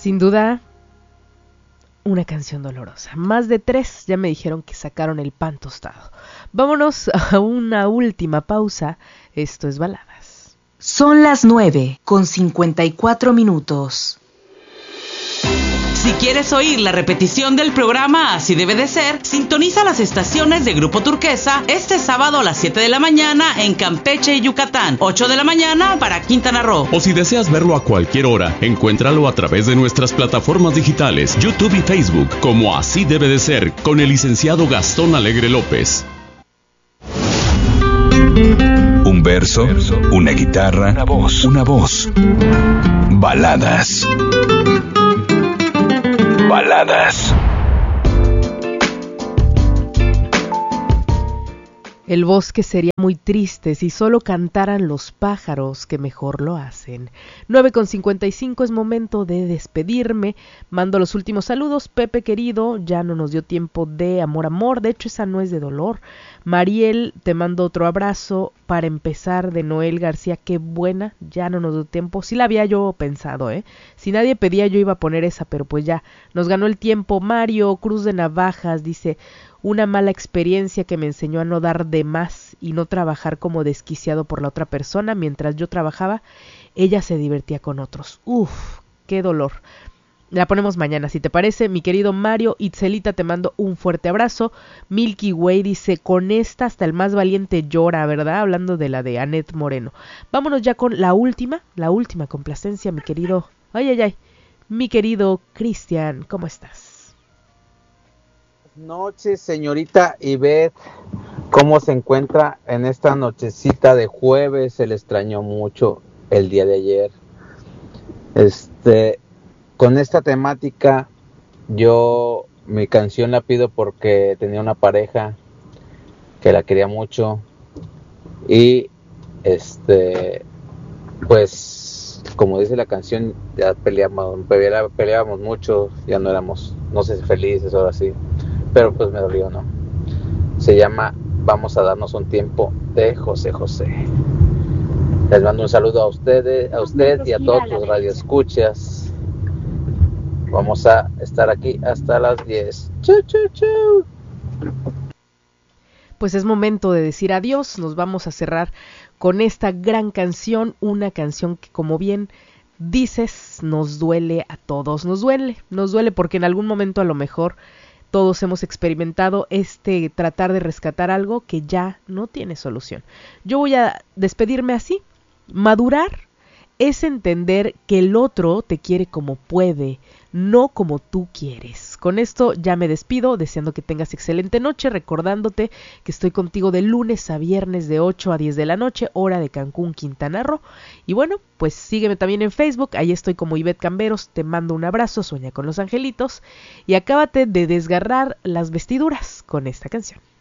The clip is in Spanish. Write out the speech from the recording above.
Sin duda, una canción dolorosa. Más de 3 ya me dijeron que sacaron el pan tostado. Vámonos a una última pausa. Esto es Baladas. Son las 9:54. Si quieres oír la repetición del programa Así Debe de Ser, sintoniza las estaciones de Grupo Turquesa este sábado a las 7 de la mañana en Campeche y Yucatán, 8 de la mañana para Quintana Roo. O si deseas verlo a cualquier hora, encuéntralo a través de nuestras plataformas digitales, YouTube y Facebook, como Así Debe de Ser, con el licenciado Gastón Alegre López. Un verso, una guitarra, una voz. Baladas. Baladas. El bosque sería muy triste si solo cantaran los pájaros, que mejor lo hacen. 9:55, es momento de despedirme. Mando los últimos saludos. Pepe querido, ya no nos dio tiempo de amor. De hecho, esa no es de dolor. Mariel, te mando otro abrazo. Para empezar, de Noel García, qué buena, ya no nos dio tiempo. Sí la había yo pensado, Si nadie pedía yo iba a poner esa, pero pues ya, nos ganó el tiempo. Mario Cruz de Navajas dice: una mala experiencia que me enseñó a no dar de más y no trabajar como desquiciado por la otra persona. Mientras yo trabajaba, ella se divertía con otros. Uf, qué dolor. La ponemos mañana, si te parece, mi querido Mario. Itzelita, te mando un fuerte abrazo. Milky Way dice: con esta hasta el más valiente llora, ¿verdad? Hablando de la de Anet Moreno. Vámonos ya con la última complacencia, mi querido... mi querido Cristian, ¿cómo estás? Noches, señorita Ivette, ¿cómo se encuentra en esta nochecita de jueves? Se le extrañó mucho el día de ayer. Con esta temática, mi canción la pido porque tenía una pareja que la quería mucho y pues como dice la canción, ya peleábamos mucho, ya no éramos, no sé si felices ahora sí. Pero pues me dolió, ¿no? Se llama Vamos a darnos un tiempo, de José José. Les mando un saludo a usted y a todos los radioescuchas. Vamos a estar aquí hasta las 10. ¡Chu, chu, chu! Pues es momento de decir adiós. Nos vamos a cerrar con esta gran canción, una canción que, como bien dices, nos duele a todos. Nos duele porque en algún momento a lo mejor todos hemos experimentado tratar de rescatar algo que ya no tiene solución. Yo voy a despedirme así. Madurar es entender que el otro te quiere como puede, no como tú quieres. Con esto ya me despido, deseando que tengas excelente noche, recordándote que estoy contigo de lunes a viernes de 8 a 10 de la noche, hora de Cancún, Quintana Roo. Y bueno, pues sígueme también en Facebook, ahí estoy como Ivette Camberos, te mando un abrazo, sueña con los angelitos y acábate de desgarrar las vestiduras con esta canción.